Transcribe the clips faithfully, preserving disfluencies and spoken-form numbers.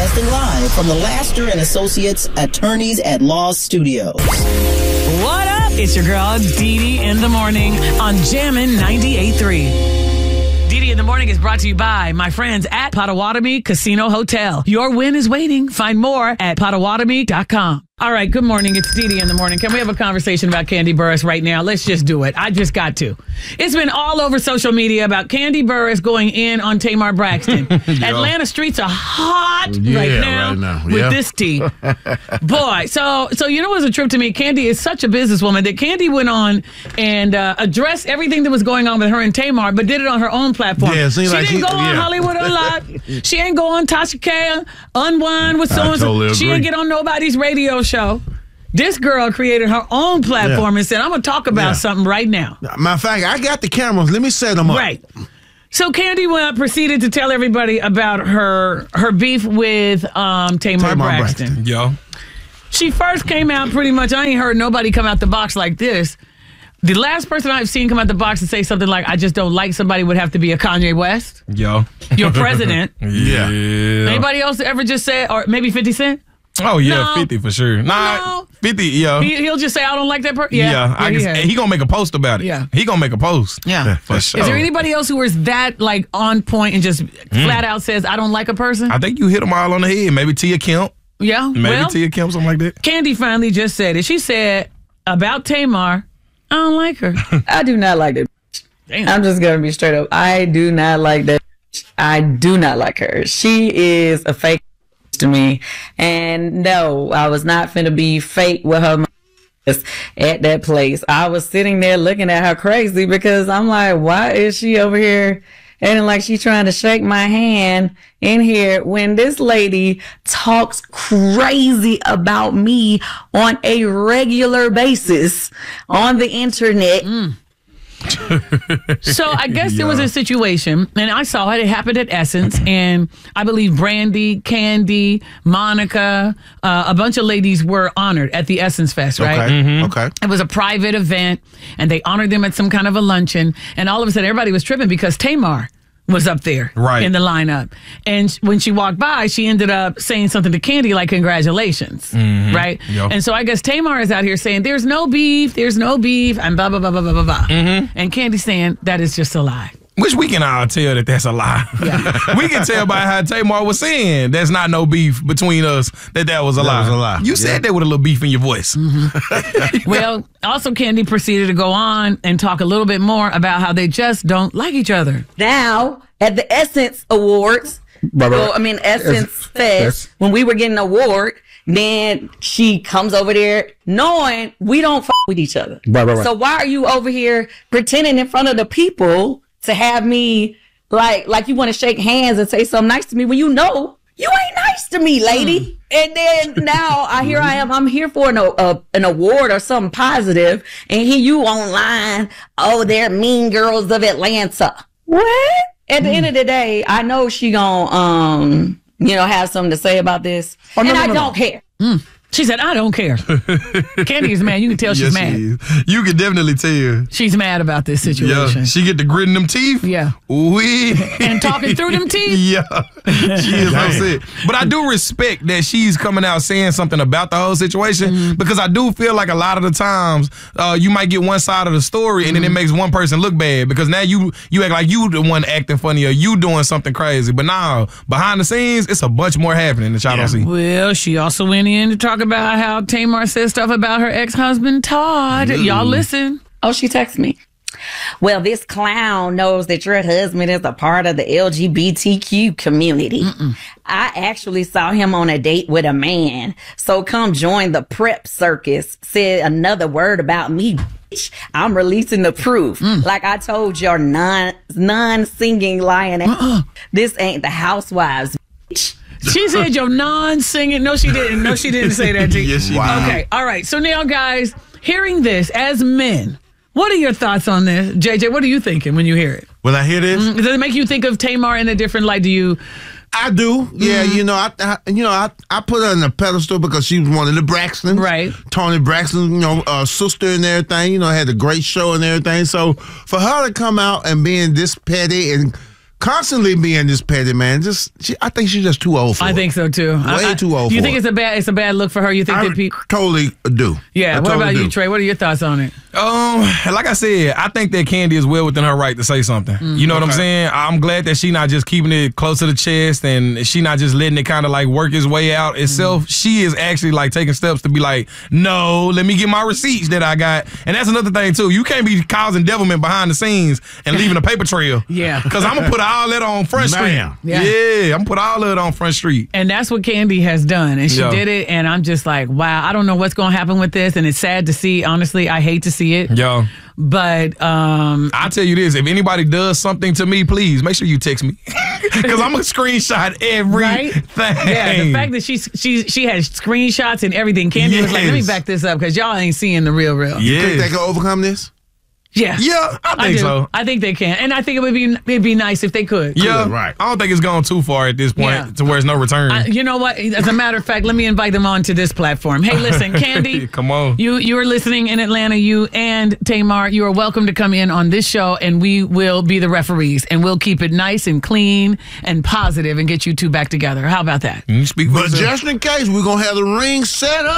Broadcasting live from the Laster and Associates Attorneys at Law Studios. What up? It's your girl, Dee Dee in the morning on Jammin' ninety-eight point three. Dee Dee in the morning is brought to you by my friends at Potawatomi Casino Hotel. Your win is waiting. Find more at potawatomi dot com. All right, good morning. It's Dee Dee in the morning. Can we have a conversation about Kandi Burruss right now? Let's just do it. I just got to. It's been all over social media about Kandi Burruss going in on Tamar Braxton. Atlanta streets are hot yeah, right now, right now. with yeah. this tea. Boy, so so you know what was a trip to me? Kandi is such a businesswoman that Kandi went on and uh, addressed everything that was going on with her and Tamar, but did it on her own platform. Yeah, she like didn't she, go on yeah. Hollywood Unlocked. She ain't go on Tasha K, Unwind with so and so. totally She agree. didn't get on nobody's radio show. This girl created her own platform Yeah. and said, I'm going to talk about Yeah. something right now. Matter of fact, I got the cameras. Let me set them up. Right. So Kandi went up, proceeded to tell everybody about her her beef with um, Tamar, Tamar Braxton. Braxton. Yo. She first came out pretty much, I ain't heard nobody come out the box like this. The last person I've seen come out the box and say something like, I just don't like somebody would have to be a Kanye West. Yo. Your president. Yeah. Anybody else ever just say, or maybe fifty Cent? Oh, yeah, No. fifty for sure. Nah, No. fifty, yo. He, he'll just say, I don't like that person. yeah, Yeah, I he can, has. he gonna make a post about it. Yeah. He gonna make a post. Yeah. For sure. Is there anybody else who is that like on point and just flat out says, I don't like a person? I think you hit them all on the head. Maybe Tia Kemp. Yeah. Maybe well, Tia Kemp, something like that. Kandi finally just said it. She said about Tamar, I don't like her. I do not like that. Damn. I'm just gonna be straight up. I do not like that. I do not like her. She is a fake to me. And no, I was not finna be fake with her at that place. I was sitting there looking at her crazy because I'm like, why is she over here acting like she's trying to shake my hand in here when this lady talks crazy about me on a regular basis on the internet? Mm. So I guess there was a situation, and I saw it. It happened at Essence, and I believe Brandy, Kandi, Monica, uh, a bunch of ladies were honored at the Essence Fest, right? Okay. Mm-hmm. Okay. It was a private event, and they honored them at some kind of a luncheon, and all of a sudden everybody was tripping because Tamar was up there Right. in the lineup. And sh- when she walked by, she ended up saying something to Kandi like, congratulations, right? Yep. And so I guess Tamar is out here saying, there's no beef, there's no beef, and blah, blah, blah, blah, blah, blah, blah. And Kandi saying, that is just a lie. Which we can all tell that that's a lie. We can tell by how Tamar was saying there's not no beef between us, that that was a That lie. was a lie. You Yeah. said that with a little beef in your voice. Well, also Kandi proceeded to go on and talk a little bit more about how they just don't like each other. Now at the Essence Awards, Right, right. well, I mean Essence Fest, Yes. when we were getting an award, then she comes over there knowing we don't f- with each other. Right, right, right. So why are you over here pretending in front of the people to have me like like you want to shake hands and say something nice to me when you know you ain't nice to me, lady? And then now I here I am. I'm here for an a, an award or something positive, and here you online. Oh, they're mean girls of Atlanta. What? At the end of the day, I know she gonna um you know have something to say about this, Oh, no, and no, I no, don't no. care. She said, I don't care. Kandi is mad. You can tell she's Yes, mad. she is. You can definitely tell. She's mad about this Yeah, situation. she get to gritting them teeth. Yeah. Ooh-wee. And talking through them teeth. Yeah, she is upset. But I do respect that she's coming out saying something about the whole situation Mm-hmm. because I do feel like a lot of the times uh, you might get one side of the story and then it makes one person look bad because now you you act like you the one acting funny or you doing something crazy. But now, behind the scenes, it's a bunch more happening that y'all don't see. Well, she also went in to talk about how Tamar said stuff about her ex-husband, Todd. Y'all listen. Oh, she texted me. Well, this clown knows that your husband is a part of the L G B T Q community. I actually saw him on a date with a man. So come join the prep circus. Said another word about me, bitch. I'm releasing the proof. Like I told your non, non-singing lying ass. This ain't the Housewives, bitch. She said your non-singing. No, she didn't. No, she didn't say that to you. Yes, she did. Okay, all right. So now, guys, hearing this as men, what are your thoughts on this? J J, what are you thinking when you hear it? When I hear this, Does it make you think of Tamar in a different light? Do you? I do. Yeah, you know, I, I you know, I, I put her on a pedestal because she was one of the Braxtons. Right. Tony Braxton, you know, uh, sister and everything, you know, had a great show and everything. So for her to come out and being this petty and constantly being this petty, man. Just, she, I think she's just too old for I it. think so too. Way I, I, too old. You for think it. it's a bad? It's a bad look for her. You think I that people totally do. Yeah. I what totally about do. you, Trey? What are your thoughts on it? Um, like I said, I think that Candy is well within her right to say something. Mm-hmm. You know what I'm Okay. saying? I'm glad that she not just keeping it close to the chest and she not just letting it kind of like work its way out itself. Mm-hmm. She is actually like taking steps to be like, no, let me get my receipts that I got. And that's another thing too. You can't be causing devilment behind the scenes and leaving a paper trail. Yeah. Because I'm gonna put all that on Front Street. Man. Yeah. Yeah, I'm gonna put all of it on Front Street. And that's what Candy has done. And she Yeah. did it. And I'm just like, wow, I don't know what's going to happen with this. And it's sad to see. Honestly, I hate to see it. Yo. But um, I'll tell you this, if anybody does something to me, please make sure you text me. Because I'm going to screenshot everything. right? Yeah, the fact that she she she has screenshots and everything. Candy was like, let me Yes. back this up because y'all ain't seeing the real real. You think they Yes. can overcome this? Yeah. Yeah, I think do. so. I think they can. And I think it would be it'd be nice if they could. Yeah, Good, right. I don't think it's gone too far at this point Yeah. to where it's no return. I, you know what? As a matter of fact, let me invite them on to this platform. Hey, listen, Candy. Come on. You you are listening in Atlanta. You and Tamar, you are welcome to come in on this show, and we will be the referees, and we'll keep it nice and clean and positive, and get you two back together. How about that? You speak for But yourself. just in case, we're going to have the ring set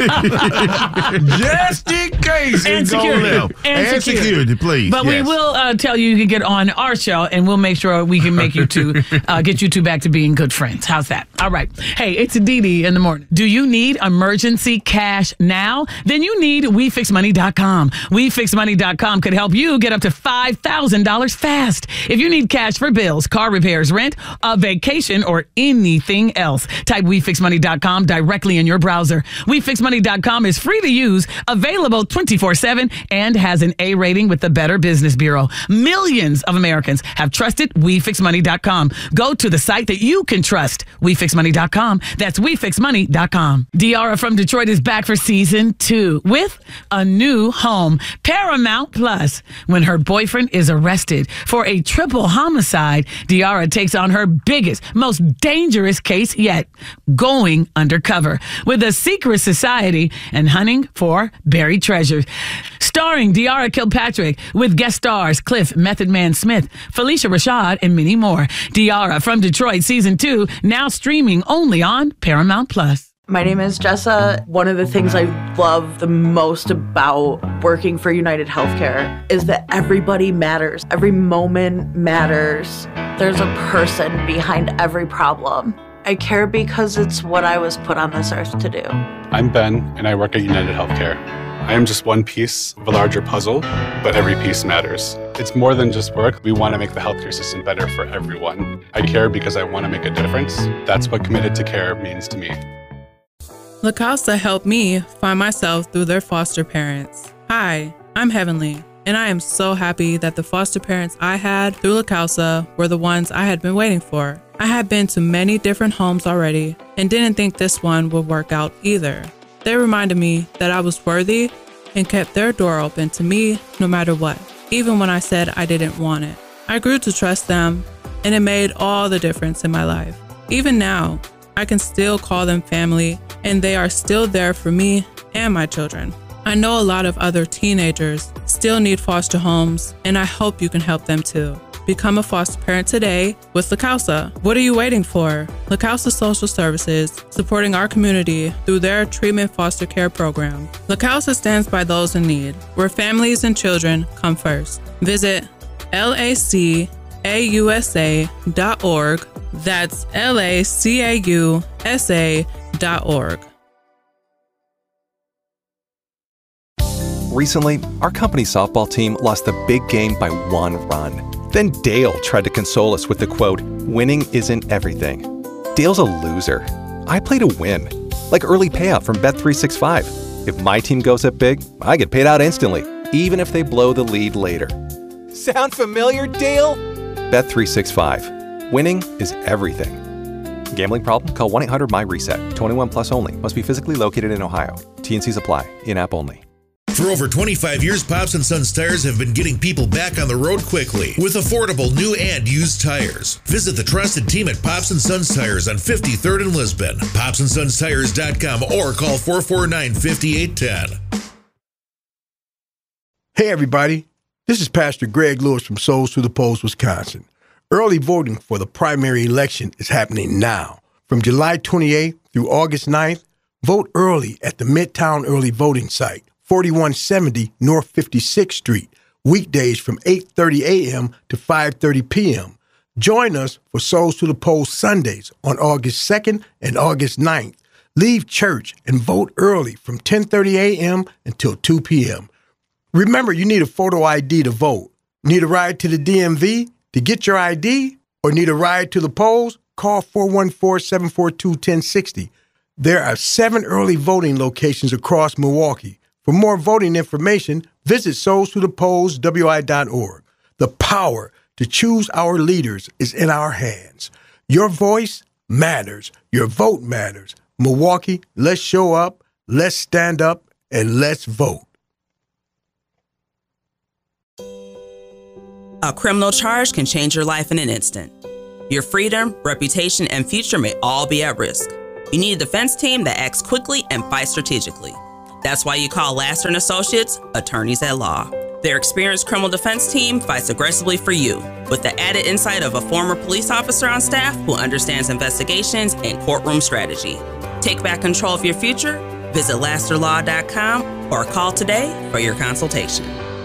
up. Just in case And it go security. left. And And security. security, please. But we Yes. will uh, tell you you can get on our show, and we'll make sure we can make you two, uh, get you two back to being good friends. How's that? All right. Hey, it's Dee Dee in the morning. Do you need emergency cash now? Then you need we fix money dot com. we fix money dot com could help you get up to five thousand dollars fast. If you need cash for bills, car repairs, rent, a vacation, or anything else, type we fix money dot com directly in your browser. we fix money dot com is free to use, available twenty-four seven, and has an A rating with the Better Business Bureau. Millions of Americans have trusted we fix money dot com. Go to the site that you can trust, we fix money dot com. That's we fix money dot com. Diara from Detroit is back for season two with a new home, Paramount Plus. When her boyfriend is arrested for a triple homicide, Diara takes on her biggest, most dangerous case yet, going undercover with a secret society and hunting for buried treasures. Starring Diara Kilpatrick with guest stars Cliff Method Man Smith, Felicia Rashad, and many more. Diara from Detroit season two, now streaming only on Paramount Plus. My name is Jessa. One of the things I love the most about working for United Healthcare is that everybody matters. Every moment matters. There's a person behind every problem. I care because it's what I was put on this earth to do. I'm Ben, and I work at United Healthcare. I am just one piece of a larger puzzle, but every piece matters. It's more than just work. We want to make the healthcare system better for everyone. I care because I want to make a difference. That's what committed to care means to me. La Casa helped me find myself through their foster parents. Hi, I'm Heavenly, and I am so happy that the foster parents I had through La Casa were the ones I had been waiting for. I had been to many different homes already and didn't think this one would work out either. They reminded me that I was worthy and kept their door open to me no matter what, even when I said I didn't want it. I grew to trust them, and it made all the difference in my life. Even now, I can still call them family, and they are still there for me and my children. I know a lot of other teenagers still need foster homes, and I hope you can help them too. Become a foster parent today with La Causa. What are you waiting for? La Causa Social Services, supporting our community through their treatment foster care program. La Causa stands by those in need, where families and children come first. Visit L A C A U S A dot org. That's L A C A U S A dot org. Recently, our company's softball team lost the big game by one run. Then Dale tried to console us with the quote, "Winning isn't everything." Dale's a loser. I play to win, like early payout from Bet three sixty-five. If my team goes up big, I get paid out instantly, even if they blow the lead later. Sound familiar, Dale? Bet three sixty-five. Winning is everything. Gambling problem? Call one eight hundred M Y reset. twenty-one plus only. Must be physically located in Ohio. T and Cs apply. In-app only. For over twenty-five years, Pops and Sons Tires have been getting people back on the road quickly with affordable new and used tires. Visit the trusted team at Pops and Sons Tires on fifty-third in Lisbon, pops and sons tires dot com, or call four four nine, five eight one zero. Hey, everybody. This is Pastor Greg Lewis from Souls to the Post, Wisconsin. Early voting for the primary election is happening now. From July twenty-eighth through August ninth, vote early at the Midtown Early Voting Site, forty-one seventy North fifty-sixth Street, weekdays from eight thirty a.m. to five thirty p.m. Join us for Souls to the Polls Sundays on August second and August ninth. Leave church and vote early from ten thirty a.m. until two p.m. Remember, you need a photo I D to vote. Need a ride to the D M V to get your I D? Or need a ride to the polls? Call four one four, seven four two, one zero six zero. There are seven early voting locations across Milwaukee. For more voting information, visit souls to the polls w i dot org. The power to choose our leaders is in our hands. Your voice matters. Your vote matters. Milwaukee, let's show up, let's stand up, and let's vote. A criminal charge can change your life in an instant. Your freedom, reputation, and future may all be at risk. You need a defense team that acts quickly and fights strategically. That's why you call Laster and Associates, attorneys at law. Their experienced criminal defense team fights aggressively for you, with the added insight of a former police officer on staff who understands investigations and courtroom strategy. Take back control of your future. Visit laster law dot com or call today for your consultation.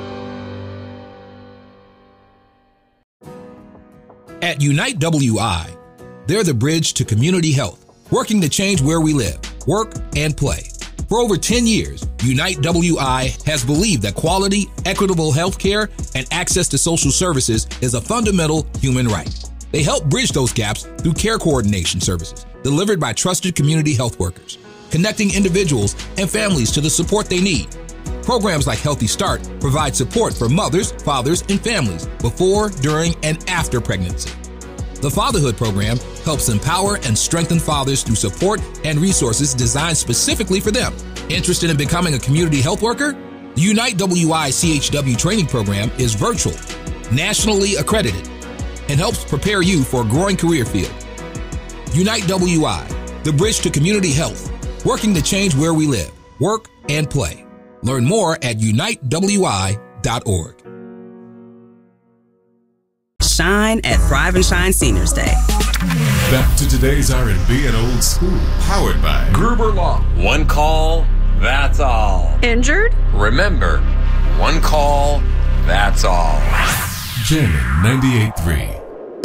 At Unite W I, they're the bridge to community health, working to change where we live, work, and play. For over ten years, Unite W I has believed that quality, equitable health care and access to social services is a fundamental human right. They help bridge those gaps through care coordination services delivered by trusted community health workers, connecting individuals and families to the support they need. Programs like Healthy Start provide support for mothers, fathers, and families before, during, and after pregnancy. The Fatherhood Program helps empower and strengthen fathers through support and resources designed specifically for them. Interested in becoming a community health worker? The Unite W I C H W training program is virtual, nationally accredited, and helps prepare you for a growing career field. Unite W I, the bridge to community health, working to change where we live, work, and play. Learn more at unite w i dot org. Shine at Thrive and Shine Seniors Day. Back to today's R and B and old school, powered by Gruber Law. One call, that's all. Injured? Remember, one call, that's all. Jammin' ninety-eight point three.